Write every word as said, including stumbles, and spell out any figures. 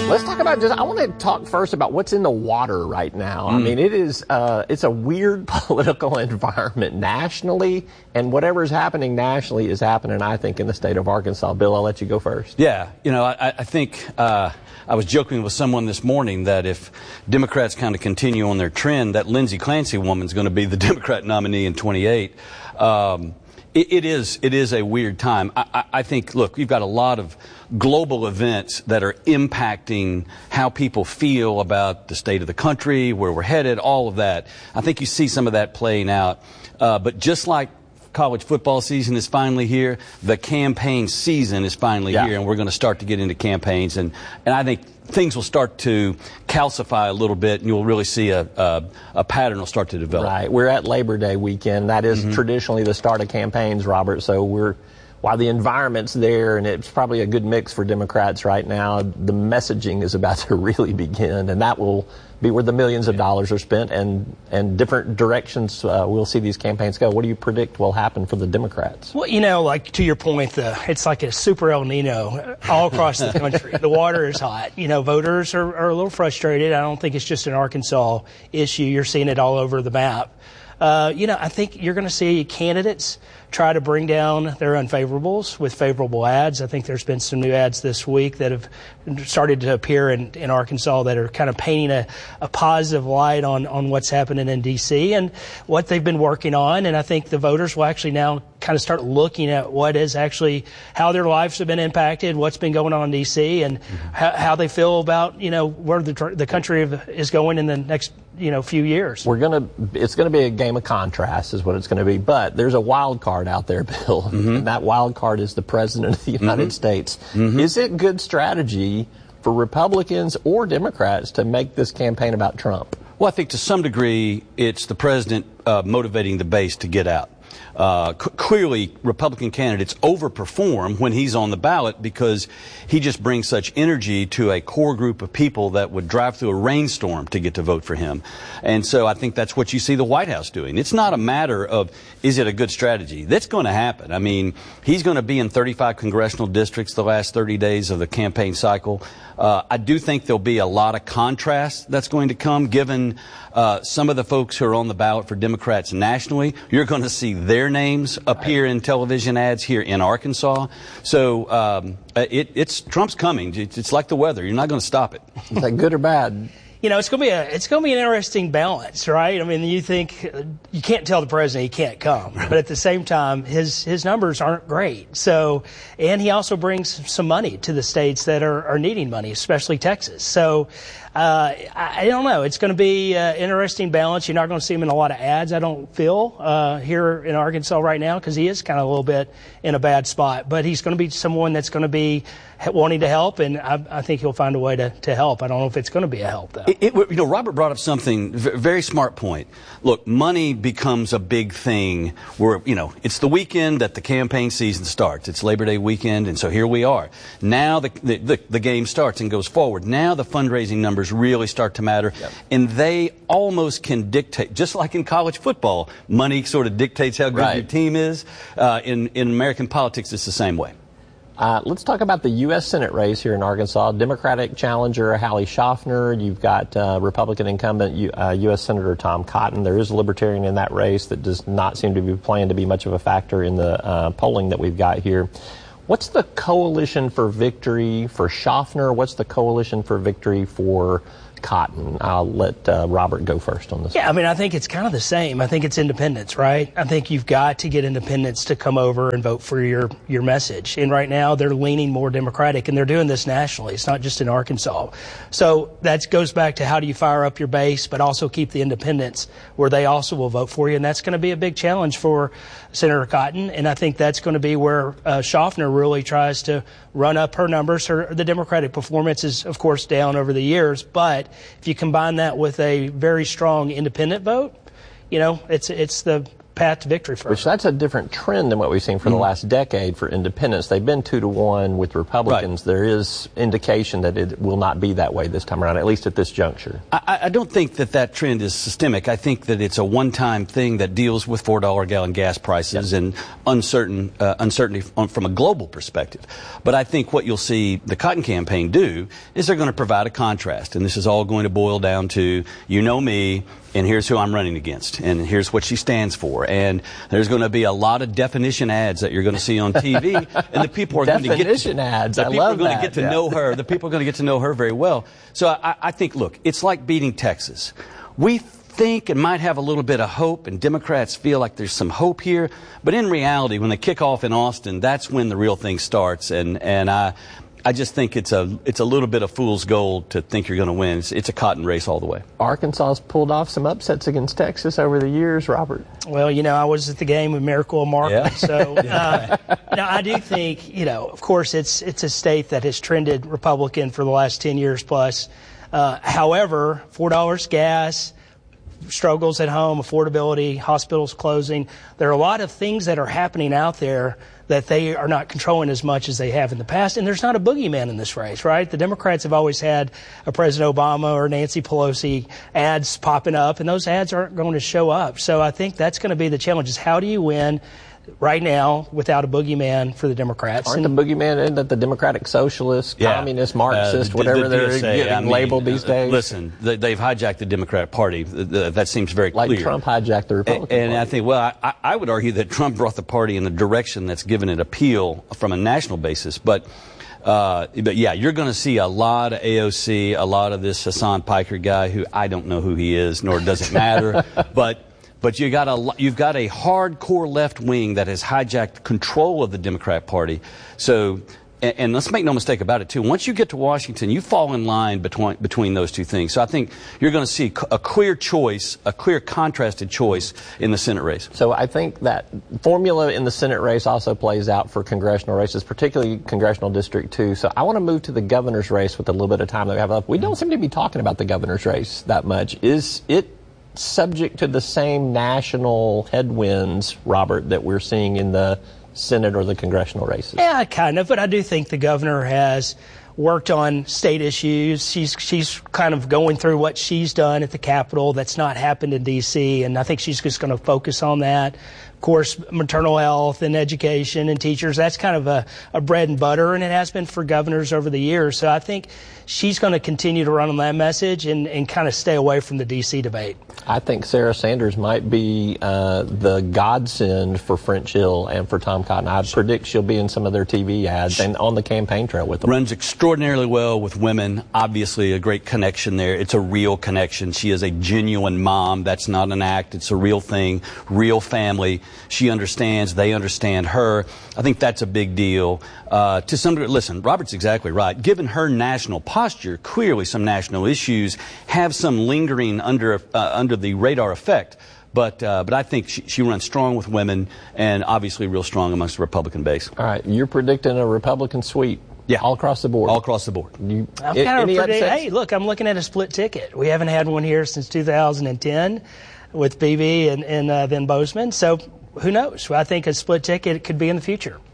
Let's talk about just, I want to talk first about what's in the water right now. Mm. I mean, it is, uh, it's a weird political environment nationally, and whatever is happening nationally is happening, I think, in the state of Arkansas. Bill, I'll let you go first. Yeah, you know, I, I think, uh, I was joking with someone this morning that if Democrats kind of continue on their trend, that Lindsey Clancy woman's going to be the Democrat nominee in twenty-eight. Um, It, it is it is a weird time. I, I, I think, look, we've got a lot of global events that are impacting how people feel about the state of the country, where we're headed, all of that. I think you see some of that playing out. Uh, but just like college football season is finally here, the campaign season is finally yeah. here, and we're going to start to get into campaigns. And, and I think things will start to calcify a little bit, and you'll really see a, a, a pattern will start to develop. Right. We're at Labor Day weekend. That is mm-hmm. traditionally the start of campaigns, Robert. So we're, while the environment's there, and it's probably a good mix for Democrats right now, the messaging is about to really begin, and that will be where the millions of dollars are spent, and, and different directions uh, we'll see these campaigns go. What do you predict will happen for the Democrats? Well, you know, like to your point, the, it's like a super El Nino all across the country. The water is hot. You know, voters are, are a little frustrated. I don't think it's just an Arkansas issue. You're seeing it all over the map. Uh, you know, I think you're going to see candidates try to bring down their unfavorables with favorable ads. I think there's been some new ads this week that have started to appear in, in Arkansas that are kind of painting a, a positive light on, on what's happening in D C and what they've been working on. And I think the voters will actually now kind of start looking at what is actually how their lives have been impacted, what's been going on in D C, and mm-hmm. how, how they feel about, you know, where the, the country is going in the next, you know, few years. We're going to, it's going to be a game of contrast is what it's going to be. But there's a wild card out there, Bill, mm-hmm. and that wild card is the President of the United mm-hmm. States. Mm-hmm. Is it good strategy for Republicans or Democrats to make this campaign about Trump? Well, I think to some degree it's the president uh, motivating the base to get out. Uh, c- clearly, Republican candidates overperform when he's on the ballot because he just brings such energy to a core group of people that would drive through a rainstorm to get to vote for him. And so I think that's what you see the White House doing. It's not a matter of, is it a good strategy? That's going to happen. I mean, he's going to be in thirty-five congressional districts the last thirty days of the campaign cycle. Uh, I do think there'll be a lot of contrast that's going to come, given uh, some of the folks who are on the ballot for Democrats nationally. You're going to see their names appear in television ads here in Arkansas. So um, it, it's Trump's coming. It's, it's like the weather. You're not going to stop it. Is that good or bad? You know, it's going to be a it's going to be an interesting balance, right? I mean, you think you can't tell the president he can't come, but at the same time, his his numbers aren't great. So, and he also brings some money to the states that are, are needing money, especially Texas. So, uh, I, I don't know. It's going to be an interesting balance. You're not going to see him in a lot of ads, I don't feel, uh, here in Arkansas right now, because he is kind of a little bit in a bad spot. But he's going to be someone that's going to be wanting to help, and I, I think he'll find a way to, to help. I don't know if it's going to be a help, though. It, it, you know, Robert brought up something, very smart point. Look, money becomes a big thing where, you know, it's the weekend that the campaign season starts. It's Labor Day weekend, and so here we are. Now the the, the, the game starts and goes forward. Now the fundraising numbers really start to matter, yep. and they almost can dictate, just like in college football, money sort of dictates how good right. your team is. Uh, in, in American politics, it's the same way. Uh, let's talk about the U S Senate race here in Arkansas. Democratic challenger Hallie Schaffner. You've got uh, Republican incumbent U, uh, U S Senator Tom Cotton. There is a Libertarian in that race that does not seem to be playing to be much of a factor in the uh, polling that we've got here. What's the coalition for victory for Schaffner? What's the coalition for victory for Cotton? I'll let uh, Robert go first on this. Yeah, I mean, I think it's kind of the same. I think it's independents, right? I think you've got to get independents to come over and vote for your, your message. And right now, they're leaning more Democratic, and they're doing this nationally. It's not just in Arkansas. So that goes back to how do you fire up your base, but also keep the independents where they also will vote for you. And that's going to be a big challenge for Senator Cotton. And I think that's going to be where uh, Schaffner really tries to run up her numbers. Her, the Democratic performance is, of course, down over the years, but if you combine that with a very strong independent vote, you know, it's it's the path to victory for Which her. that's a different trend than what we've seen for mm-hmm. the last decade for independents. They've been two to one with Republicans. Right. There is indication that it will not be that way this time around, at least at this juncture. I, I don't think that that trend is systemic. I think that it's a one-time thing that deals with four dollar a gallon gas prices yep. and uncertain uh, uncertainty on, from a global perspective. But I think what you'll see the Cotton campaign do is they're going to provide a contrast, and this is all going to boil down to, you know me, and here's who I'm running against, and here's what she stands for. And there's going to be a lot of definition ads that you're going to see on T V, and the people are going to get definition ads. The I people love are going that. to get to yeah. know her. The people are going to get to know her very well. So I, I think, look, it's like beating Texas. We think and might have a little bit of hope, and Democrats feel like there's some hope here, but in reality, when they kick off in Austin, that's when the real thing starts. And and I. I just think it's a it's a little bit of fool's gold to think you're going to win. It's, it's a cotton race all the way. Arkansas's pulled off some upsets against Texas over the years, Robert. Well, you know, I was at the game with Miracle of Markham, yeah. so uh, now I do think, you know, of course, it's it's a state that has trended Republican for the last ten years plus. Uh, however, four dollars gas, struggles at home, affordability, hospitals closing. There are a lot of things that are happening out there that they are not controlling as much as they have in the past. And there's not a boogeyman in this race, right? The Democrats have always had a President Obama or Nancy Pelosi ads popping up, and those ads aren't going to show up. So I think that's going to be the challenge, is how do you win right now without a boogeyman for the Democrats? Aren't and, the boogeyman that the Democratic Socialists, yeah. Communist, Marxist, uh, whatever the, the they're D S A, getting I mean, labeled these days? Listen, they, they've hijacked the Democratic Party. That seems very clear. Like Trump hijacked the Republican and, and Party. I think, well, I, I would argue that Trump brought the party in the direction that's given it appeal from a national basis. But Uh, but yeah, you're going to see a lot of A O C, a lot of this Hassan Piker guy, who I don't know who he is, nor does it matter. but but you got a you've got a hardcore left wing that has hijacked control of the Democrat Party. So. And, and let's make no mistake about it, too. Once you get to Washington, you fall in line between between those two things. So I think you're going to see a clear choice, a clear contrasted choice in the Senate race. So I think that formula in the Senate race also plays out for congressional races, particularly Congressional District two. So I want to move to the governor's race with a little bit of time that we have left. We don't seem to be talking about the governor's race that much. Is it subject to the same national headwinds, Robert, that we're seeing in the Senate or the congressional races? Yeah, kind of, but I do think the governor has worked on state issues. She's she's kind of going through what she's done at the Capitol that's not happened in D C, and I think she's just going to focus on that. Of course, maternal health and education and teachers, that's kind of a, a bread and butter, and it has been for governors over the years. So I think she's going to continue to run on that message and, and kind of stay away from the D C debate. I think Sarah Sanders might be uh, the godsend for French Hill and for Tom Cotton. I predict she'll be in some of their T V ads and on the campaign trail with them. Runs extraordinarily well with women. Obviously, a great connection there. It's a real connection. She is a genuine mom. That's not an act. It's a real thing, real family. She understands. They understand her. I think that's a big deal. Uh, to some degree, listen, Robert's exactly right. Given her national posture, clearly some national issues have some lingering under uh, under the radar effect. But uh, but I think she, she runs strong with women and obviously real strong amongst the Republican base. All right, you're predicting a Republican sweep. Yeah, all across the board. All across the board. You, I'm kind of predict, hey, look, I'm looking at a split ticket. We haven't had one here since two thousand ten with Beebe and, and uh, then Bozeman. So who knows? I think a split ticket could be in the future.